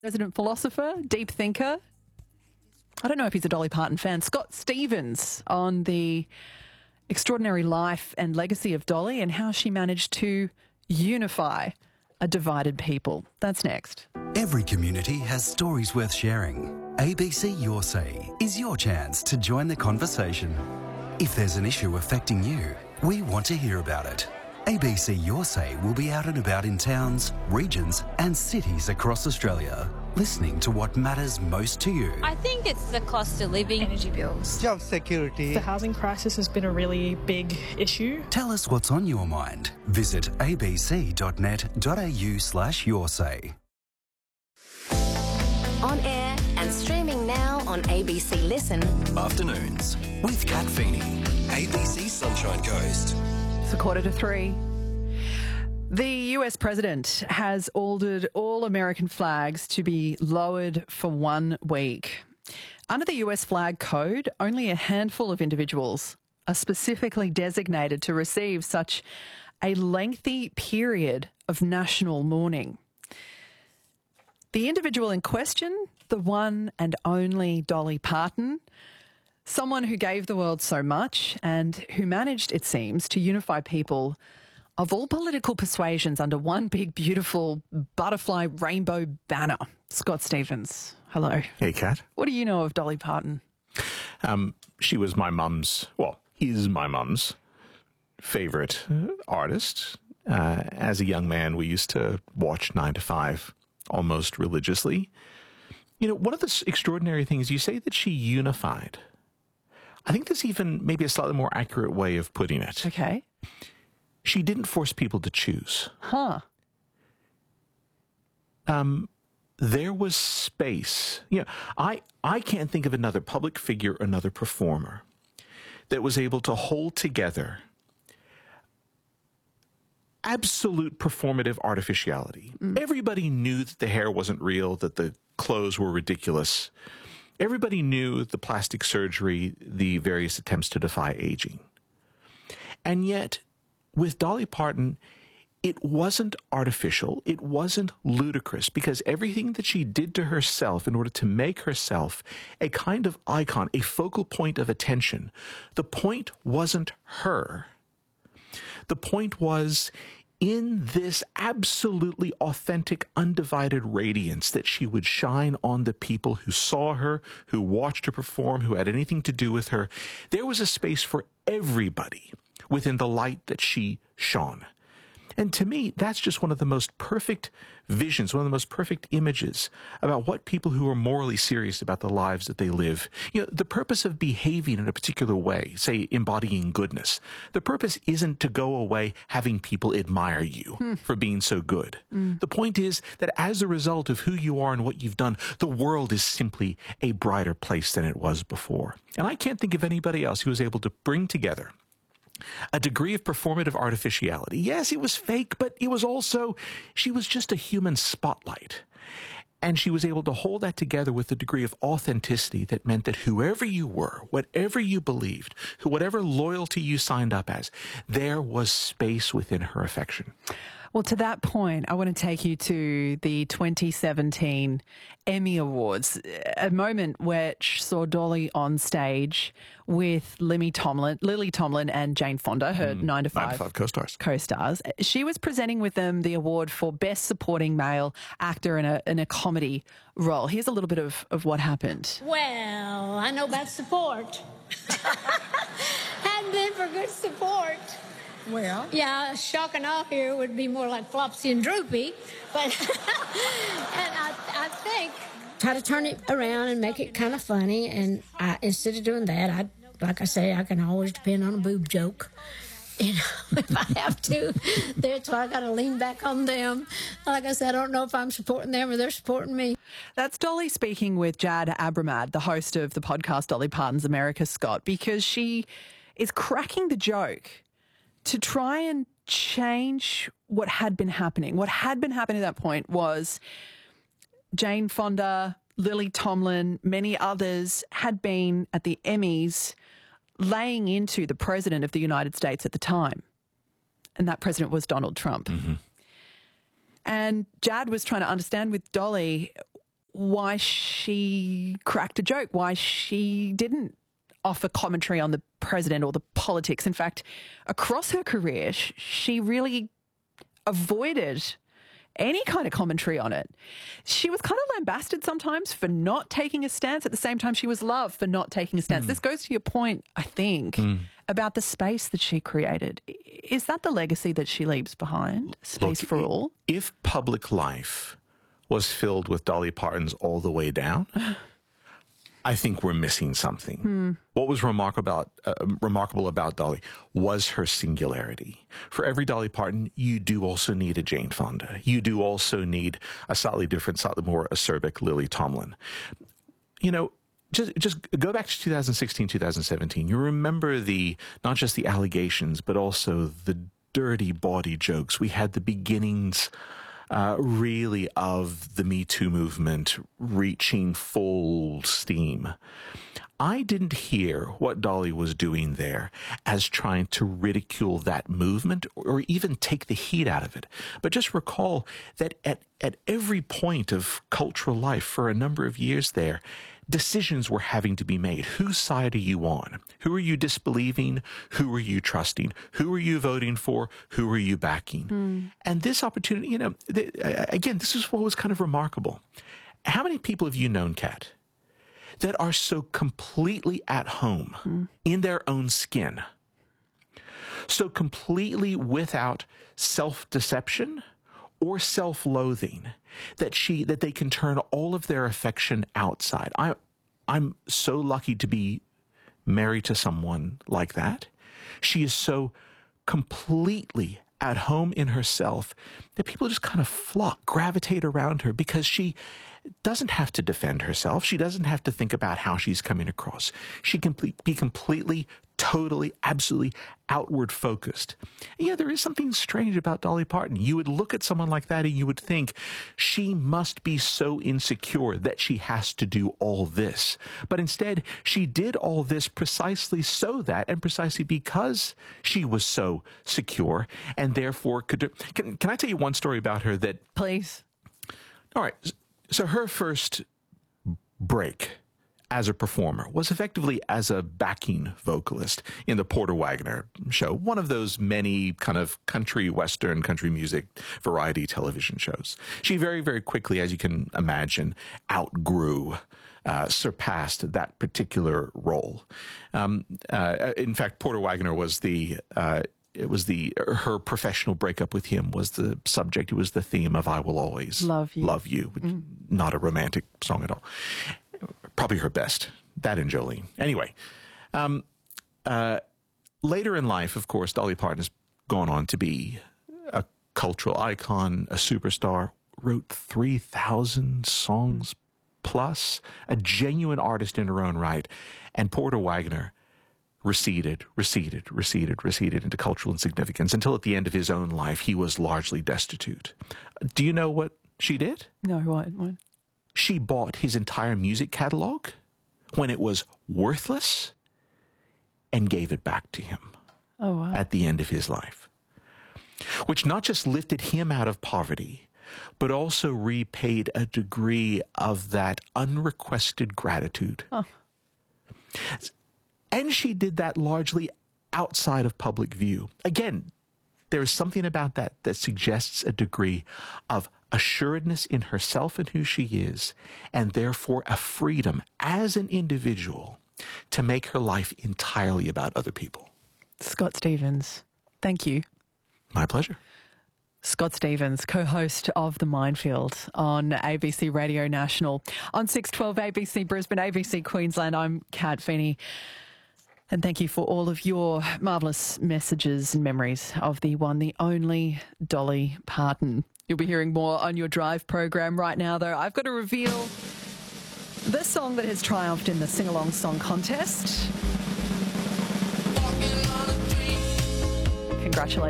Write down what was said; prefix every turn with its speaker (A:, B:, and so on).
A: resident philosopher, deep thinker. I don't know if he's a Dolly Parton fan. Scott Stevens on the extraordinary life and legacy of Dolly and how she managed to unify a divided people. That's next.
B: Every community has stories worth sharing. ABC Your Say is your chance to join the conversation. If there's an issue affecting you, we want to hear about it. ABC Your Say will be out and about in towns, regions and cities across Australia, listening to what matters most to you.
C: I think it's the cost of living.
D: Energy bills.
E: Job security.
D: The housing crisis has been a really big issue.
B: Tell us what's on your mind. Visit abc.net.au/yoursay.
F: On air and streaming now on ABC Listen.
G: Afternoons with Kat Feeney, ABC Sunshine Coast.
A: It's 2:45. The US president has ordered all American flags to be lowered for 1 week. Under the US flag code, only a handful of individuals are specifically designated to receive such a lengthy period of national mourning. The individual in question, the one and only Dolly Parton, someone who gave the world so much and who managed, it seems, to unify people of all political persuasions under one big, beautiful butterfly rainbow banner. Scott Stevens, hello.
H: Hey, Kat.
A: What do you know of Dolly Parton?
H: She was my mum's, is my mum's favourite artist. As a young man, we used to watch 9 to 5 almost religiously. You know, one of the extraordinary things, you say that she unified. I think there's even maybe a slightly more accurate way of putting it.
A: Okay.
H: She didn't force people to choose. There was space. You know, I can't think of another public figure, another performer that was able to hold together absolute performative artificiality. Everybody knew that the hair wasn't real, that the clothes were ridiculous. Everybody knew the plastic surgery, the various attempts to defy aging. And yet, with Dolly Parton, it wasn't artificial, it wasn't ludicrous, because everything that she did to herself in order to make herself a kind of icon, a focal point of attention, the point wasn't her. The point was in this absolutely authentic, undivided radiance that she would shine on the people who saw her, who watched her perform, who had anything to do with her. There was a space for everybody within the light that she shone. And to me, that's just one of the most perfect visions, one of the most perfect images about what people who are morally serious about the lives that they live, you know, the purpose of behaving in a particular way, say embodying goodness, the purpose isn't to go away having people admire you for being so good. The point is that as a result of who you are and what you've done, the world is simply a brighter place than it was before. And I can't think of anybody else who was able to bring together a degree of performative artificiality. Yes, it was fake, but it was also, she was just a human spotlight. And she was able to hold that together with a degree of authenticity that meant that whoever you were, whatever you believed, whatever loyalty you signed up as, there was space within her affection.
A: Well, to that point, I want to take you to the 2017 Emmy Awards, a moment which saw Dolly on stage with Lily Tomlin and Jane Fonda, her 9 to 5 co-stars. She was presenting with them the award for Best Supporting Male Actor in a comedy role. Here's a little bit of what happened.
I: Well, I know about support. Hadn't been for good support.
J: Well,
I: yeah, shock and awe here would be more like Flopsy and Droopy, but and I think try to turn it around and make it kind of funny. And instead of doing that, like I say, I can always depend on a boob joke. You know, if I have to, that's why I got to lean back on them. Like I said, I don't know if I'm supporting them or they're supporting me.
A: That's Dolly speaking with Jad Abramad, the host of the podcast Dolly Parton's America, Scott, because she is cracking the joke to try and change what had been happening. What had been happening at that point was Jane Fonda, Lily Tomlin, many others had been at the Emmys laying into the president of the United States at the time. And that president was Donald Trump. And Jad was trying to understand with Dolly, why she cracked a joke, why she didn't offer commentary on the president or the politics. In fact, across her career, she really avoided any kind of commentary on it. She was kind of lambasted sometimes for not taking a stance. At the same time, she was loved for not taking a stance. This goes to your point, I think, about the space that she created. Is that the legacy that she leaves behind? Space for all?
H: If public life was filled with Dolly Partons all the way down, I think we're missing something. What was remarkable about Dolly was her singularity. For every Dolly Parton, you do also need a Jane Fonda. You do also need a slightly different, slightly more acerbic Lily Tomlin. You know, just go back to 2016, 2017. You remember not just the allegations, but also the dirty, bawdy jokes. We had the beginnings really of the Me Too movement reaching full steam. I didn't hear what Dolly was doing there as trying to ridicule that movement or even take the heat out of it. But just recall that at every point of cultural life for a number of years there, decisions were having to be made. Whose side are you on? Who are you disbelieving? Who are you trusting? Who are you voting for? Who are you backing? And this opportunity, you know, again, this is what was kind of remarkable. How many people have you known, Kat, that are so completely at home in their own skin, so completely without self-deception or self-loathing that they can turn all of their affection outside? I'm so lucky to be married to someone like that. She is so completely at home in herself that people just kind of gravitate around her because she doesn't have to defend herself. She doesn't have to think about how she's coming across. She can be completely, totally, absolutely outward focused. And yeah, there is something strange about Dolly Parton. You would look at someone like that and you would think she must be so insecure that she has to do all this. But instead, she did all this precisely so that, and precisely because she was so secure and therefore could... Can I tell you one story about her that...
A: Please.
H: All right. So her first break as a performer was effectively as a backing vocalist in the Porter Wagoner show, one of those many kind of country western, country music variety television shows. She very, very quickly, as you can imagine, surpassed that particular role. In fact, Porter Wagoner was her professional breakup with him was the subject. It was the theme of "I Will Always Love You," which not a romantic song at all. Probably her best, that and Jolene. Anyway, later in life, of course, Dolly Parton has gone on to be a cultural icon, a superstar, wrote 3,000 songs plus, a genuine artist in her own right, and Porter Wagoner receded into cultural insignificance until at the end of his own life, he was largely destitute. Do you know what she did?
A: No, what?
H: She bought his entire music catalog when it was worthless and gave it back to him at the end of his life, which not just lifted him out of poverty, but also repaid a degree of that unrequested gratitude. And she did that largely outside of public view. Again, there is something about that suggests a degree of assuredness in herself and who she is, and therefore a freedom as an individual to make her life entirely about other people.
A: Scott Stephens, thank you.
H: My pleasure.
A: Scott Stephens, co-host of The Minefield on ABC Radio National. On 612 ABC Brisbane, ABC Queensland, I'm Kat Feeney. And thank you for all of your marvellous messages and memories of the one, the only Dolly Parton. You'll be hearing more on your Drive program right now, though. I've got to reveal the song that has triumphed in the sing-along song contest. Congratulations.